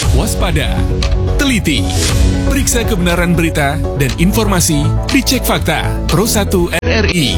Waspada, teliti, periksa kebenaran berita dan informasi, dicek fakta. Pro 1 RRI.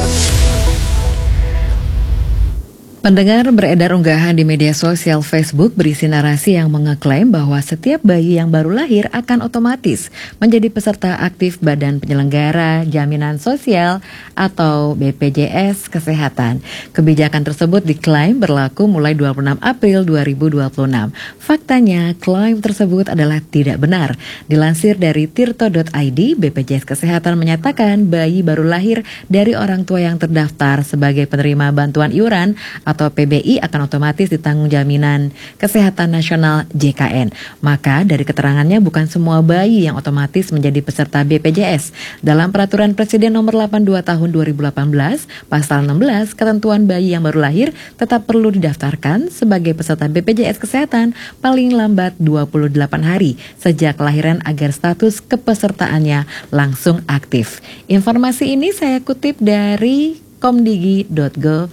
Pendengar, beredar unggahan di media sosial Facebook berisi narasi yang mengeklaim bahwa setiap bayi yang baru lahir akan otomatis menjadi peserta aktif Badan Penyelenggara Jaminan Sosial atau BPJS Kesehatan. Kebijakan tersebut diklaim berlaku mulai 26 April 2026. Faktanya, klaim tersebut adalah tidak benar. Dilansir dari tirto.id, BPJS Kesehatan menyatakan bayi baru lahir dari orang tua yang terdaftar sebagai penerima bantuan iuran atau PBI akan otomatis ditanggung Jaminan Kesehatan Nasional JKN. Maka dari keterangannya bukan semua bayi yang otomatis menjadi peserta BPJS. Dalam Peraturan Presiden Nomor 82 Tahun 2018, Pasal 16, ketentuan bayi yang baru lahir tetap perlu didaftarkan sebagai peserta BPJS Kesehatan paling lambat 28 hari sejak kelahiran agar status kepesertaannya langsung aktif. Informasi ini saya kutip dari komdigi.go.id.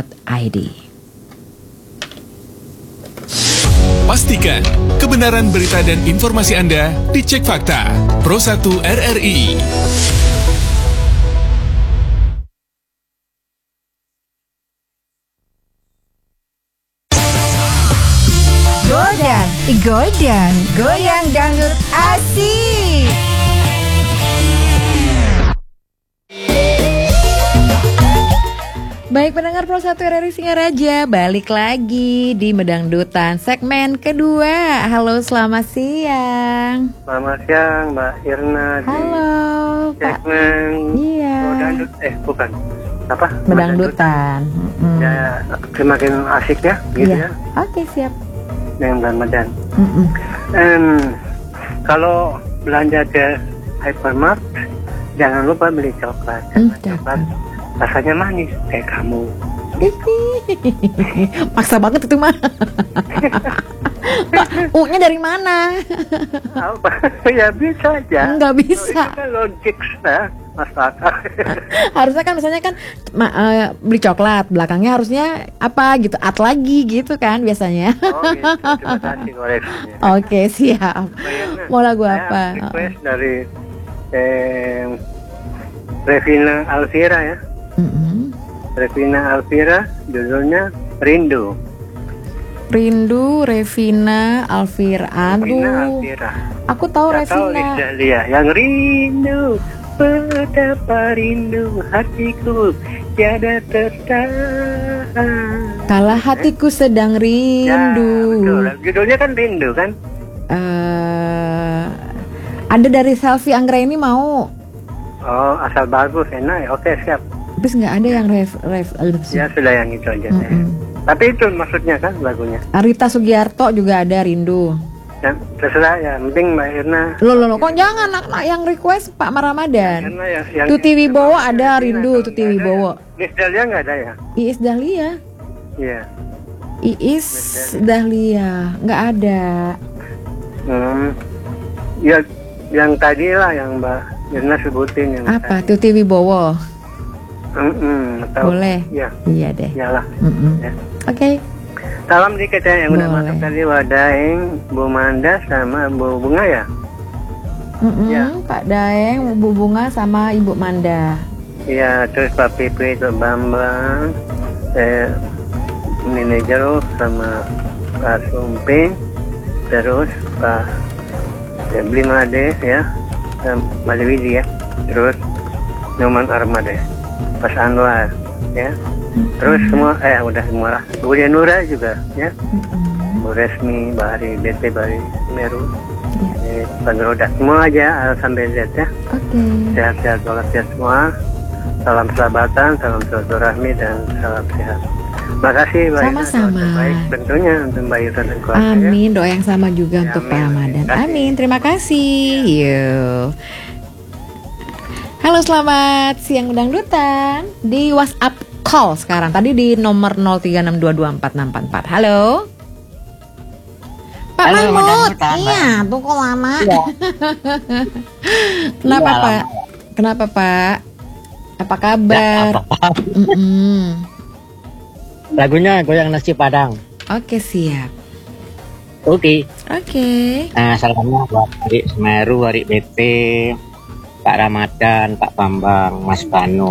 Pastikan kebenaran berita dan informasi Anda dicek fakta. Pro 1 RRI. Godang, goyang dangdut asik. Baik pendengar Pro 1 RRI Singaraja, balik lagi di Medangdutan segmen kedua. Halo, selamat siang. Selamat siang Mbak Irna. Halo Pak. Segmen Iya. Dangdut, bukan apa? Medangdutan. Ya, semakin asik ya, gitu Iya. ya. Oke, siap. Dengan Ramadan. Kalau belanja ke hypermart, jangan lupa beli coklat. Coklat rasanya manis kayak kamu. Maksa banget itu mah. Pak, U-nya dari mana? Apa? Ya bisa aja. Enggak bisa. Itu kan logik masuk akal. Harusnya kan misalnya kan beli coklat, belakangnya harusnya apa gitu, at lagi gitu kan biasanya. Oh gitu, terima kasih koreksinya. Oke, siap. Mau lagu apa? Request dari Revina Alvira ya. Revina Alvira, judulnya Rindu. Rindu, Revina Alvira. Aduh, aku tahu Revina. Yang rindu, betapa rindu hatiku tiada tertahan. Kala hatiku sedang rindu. Ya, betul. Judulnya kan Rindu kan? Ada dari Selfie Anggraini mau. Oh, asal bagus, enak ya. Oke, siap. Habis nggak ada yang Ya sudah yang itu aja. Tapi itu maksudnya kan lagunya. Rita Sugiarto juga ada Rindu. Ya, terserah ya, penting Mbak Irna. Loh, kok jangan anak yang request Pak Ramadan. Tuti Wibowo ada Rindu, Tuti Wibowo. Iis Dahlia nggak ada ya? Iis Dahlia. Iya. Iis Dahlia nggak ada. Ya, yang tadi lah yang Mbak Irna sebutin yang apa? Tuti Wibowo. Boleh. Ya. Iya deh. Iyalah. Ya. Oke. Salam dikit ya yang udah Boleh. masuk tadi, Wadaeng, Bu Manda sama Bu Bunga ya. Ya. Pak Daeng, Bu Bunga sama Ibu Manda. Iya, terus Pak Pipi, Pak Bambang, manajer sama Pak Sumping, terus Pak Blimade ya, Mbak Widi ya, terus Nyoman Armada ya, Pas Anwar ya, terus semua udah semua lah. Bu Nura juga ya, Bu Resmi, Bahari BT, Bahari Meru, Panroda, semua aja sampai Z ya. Oke. Sehat-sehat walafiat semua. Salam sahabatan, salam silaturahmi dan salam sehat. Makasih Mbak. Sama-sama. Baik tentunya untuk Mbak Irna dan keluarga. Amin, doa yang sama juga untuk Pak Ramadan. Amin, terima kasih. Yuk. Halo, selamat siang Dangdutan. Di WhatsApp call sekarang. Tadi di nomor 0362246444. Halo. Pak Mahmud. Iya, tuh kok lama. Ya. Kenapa ya, Pak? Kenapa Pak? Apa kabar? Ya, apa-apa. Lagunya Goyang Nasi Padang. Oke, siap. Oke. Oke. Nah, salamnya buat adik Semeru, adik BP, Pak Ramadan, Pak Bambang, Mas Bano.